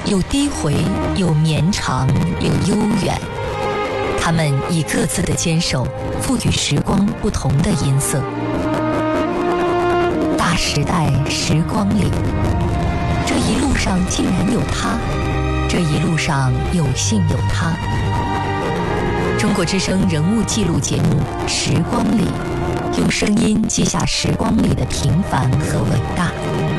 有低回，有绵长，有悠远。他们以各自的坚守，赋予时光不同的音色。大时代时光里，这一路上竟然有他，这一路上有幸有他。中国之声人物记录节目《时光里》，用声音记下时光里的平凡和伟大。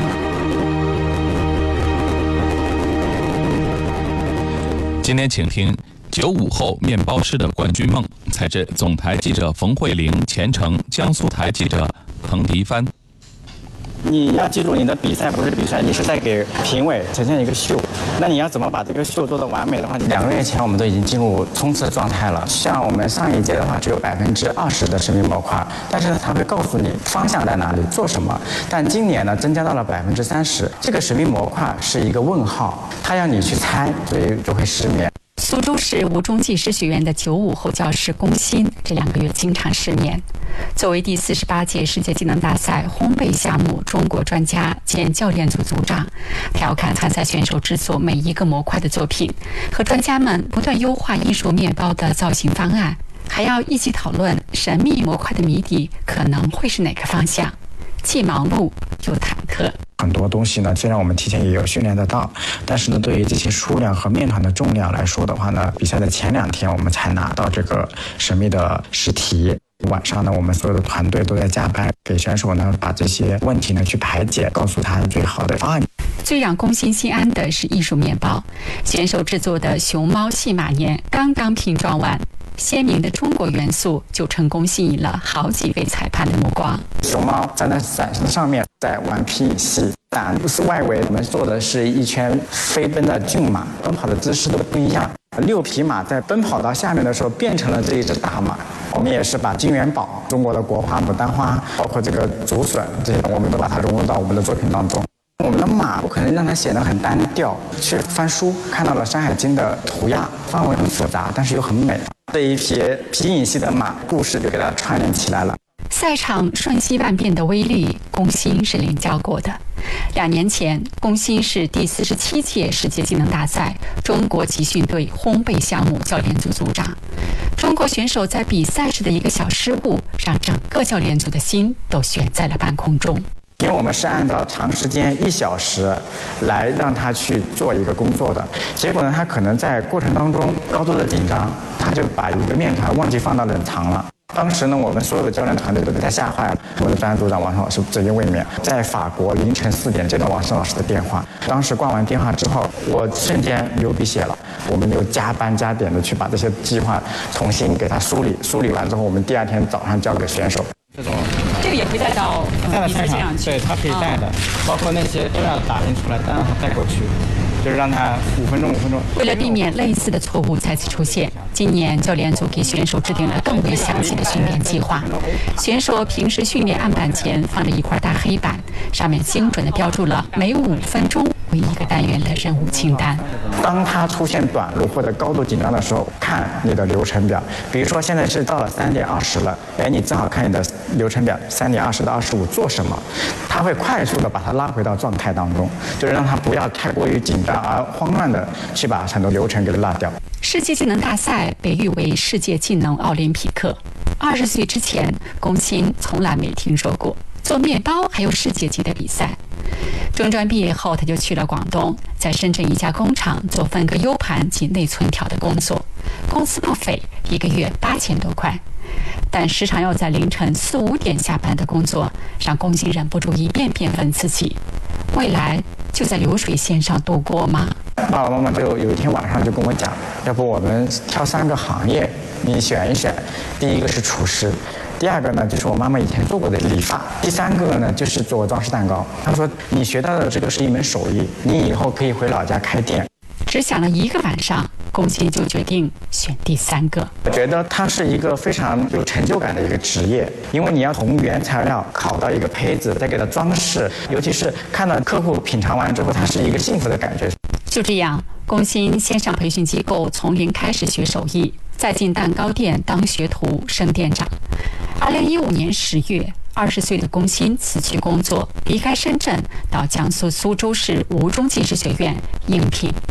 今天请听95后面包师的冠军梦，采自总台记者冯慧玲、前程江苏台记者彭迪帆。 你要记住，你的比赛不是比赛，你是在给评委呈现一个秀。那你要怎么把这个秀做得完美的话，2个月前我们都已经进入冲刺状态了。像我们上一届的话，只有20%的生命模块，但是呢，它会告诉你方向在哪里，做什么。但今年呢，增加到了30%，这个生命模块是一个问号，它要你去猜，所以就会失眠。 苏州市吴中技师学院的95后教师龚鑫这2个月经常失眠。作为第48届世界技能大赛烘焙项目中国专家兼教练组组长，他要看参赛选手制作每一个模块的作品，和专家们不断优化艺术面包的造型方案，还要一起讨论神秘模块的谜底可能会是哪个方向，既忙碌又忐忑。 很多东西呢，虽然我们提前也有训练得到，但是呢，对于这些数量和面团的重量来说的话呢，比赛的前2天我们才拿到这个神秘的试题。晚上呢，我们所有的团队都在加班，给选手呢把这些问题呢去排解，告诉他最好的方案。 最让龚鑫心安的是艺术面包，选手制作的熊猫戏马年刚刚拼装完，鲜明的中国元素就成功吸引了好几位裁判的目光。 熊猫站在伞上面在顽皮戏，伞不是外围，我们做的是一圈飞奔的骏马，奔跑的姿势都不一样。6匹马在奔跑到下面的时候变成了这一只大马。我们也是把金元宝、中国的国花牡丹花，包括这个竹笋，这些我们都把它融入到我们的作品当中。我们的马不可能让它显得很单调，去翻书看到了《山海经》的涂鸦，范围很复杂，但是又很美。这一匹皮影戏的马，故事就给它串联起来了。 赛场瞬息万变的威力，龚鑫是领教过的。2年前，龚鑫是第47届世界技能大赛中国集训队烘焙项目教练组组长。中国选手在比赛时的一个小失误，让整个教练组的心都悬在了半空中。 因为我们是按照长时间1小时来让他去做一个工作的，结果呢，他可能在过程当中高度的紧张，他就把一个面团忘记放到冷藏了。当时呢，我们所有的教练团队都被他吓坏了。我的专案组长王胜老师直接卫冕，在法国凌晨4点接到王胜老师的电话。当时挂完电话之后，我瞬间流鼻血了。我们就加班加点的去把这些计划重新给他梳理完之后，我们第2天早上交给选手。 这个也会带到比赛场去， 对，他可以带的，包括那些都要打印出来，再让他带过去。就是让他5分钟。 为了避免类似的错误再次出现，今年教练组给选手制定了更为详细的训练计划。选手平时训练案板前放着一块大黑板，上面精准地标注了每5分钟为1个单元的任务清单。 当他出现短路或者高度紧张的时候，看你的流程表。比如说现在是到了3点20了，你正好看你的流程表，3点20到25做什么，他会快速的把他拉回到状态当中，就是让他不要太过于紧张而慌乱的去把很多流程给落掉。 世界技能大赛被誉为世界技能奥林匹克。20岁之前，龚鑫从来没听说过做面包还有世界级的比赛。中专毕业后，他就去了广东，在深圳一家工厂做分割 U 盘及内存条的工作，工资不菲，1个月8000多块。但时常要在凌晨4、5点下班的工作，让龚鑫忍不住一遍遍问自己：未来就在流水线上度过吗？ 爸爸妈妈就有一天晚上就跟我讲，要不我们挑3个行业，你选一选。第1个是厨师，第2个呢就是我妈妈以前做过的理发，第3个呢就是做装饰蛋糕。她说你学到的这个是一门手艺，你以后可以回老家开店。 只想了1个晚上，龚鑫就决定选第3个。 我觉得它是一个非常有成就感的一个职业，因为你要从原材料烤到一个胚子，再给它装饰，尤其是看到客户品尝完之后，它是一个幸福的感觉。 就这样，龚鑫先上培训机构从零开始学手艺，再进蛋糕店当学徒升店长。2015年10月，20岁的龚鑫辞去工作，离开深圳，到江苏苏州市吴中技师学院应聘